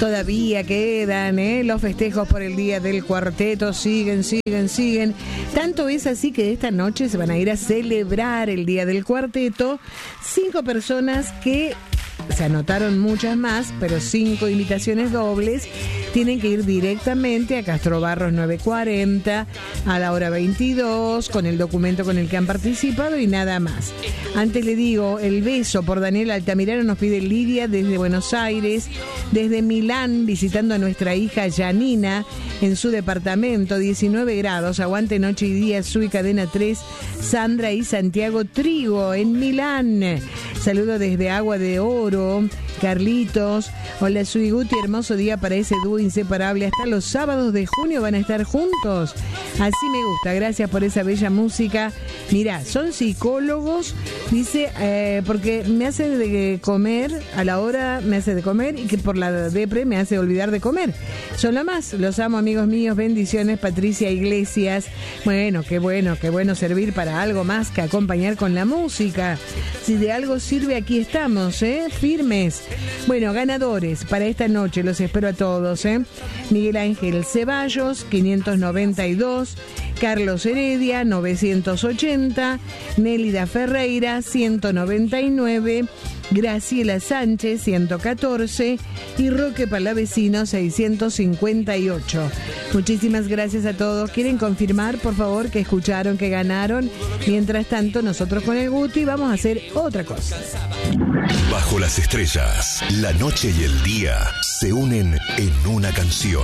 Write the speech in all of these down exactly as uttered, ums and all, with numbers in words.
Todavía quedan ¿eh? los festejos por el Día del Cuarteto, siguen, siguen, siguen. Tanto es así que esta noche se van a ir a celebrar el Día del Cuarteto. Cinco personas que se anotaron, muchas más, pero cinco invitaciones dobles. Tienen que ir directamente a Castro Barros nueve cuarenta a la hora veintidós con el documento con el que han participado y nada más. Antes le digo, el beso por Daniel Altamirano nos pide Lidia desde Buenos Aires, desde Milán, visitando a nuestra hija Janina en su departamento, diecinueve grados, aguante noche y día, Sui Cadena tres, Sandra y Santiago Trigo en Milán. Saludo desde Agua de Oro, Carlitos. Hola Sui Guti, hermoso día para ese dúo inseparable. Hasta los sábados de junio van a estar juntos. Así me gusta, gracias por esa bella música. Mirá, son psicólogos, dice, eh, porque me hace de comer, a la hora me hace de comer y que por la depre me hace olvidar de comer. Son lo más, los amo amigos míos, bendiciones, Patricia Iglesias. Bueno, qué bueno, qué bueno servir para algo más que acompañar con la música. Si de algo sirve, aquí estamos, ¿eh? Firmes. Bueno, ganadores para esta noche, los espero a todos, ¿eh? Miguel Ángel Ceballos, quinientos noventa y dos, Carlos Heredia, novecientos ochenta, Nélida Ferreira, ciento noventa y nueve, Graciela Sánchez, ciento catorce y Roque Palavecino, seiscientos cincuenta y ocho. Muchísimas gracias a todos. ¿Quieren confirmar, por favor, que escucharon, que ganaron? Mientras tanto, nosotros con el Guti vamos a hacer otra cosa. Bajo las estrellas, la noche y el día se unen en una canción.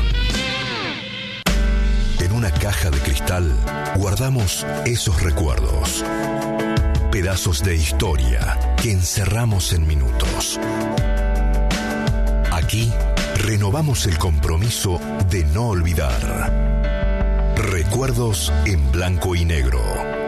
En una caja de cristal guardamos esos recuerdos. Pedazos de historia que encerramos en minutos. Aquí renovamos el compromiso de no olvidar. Recuerdos en blanco y negro.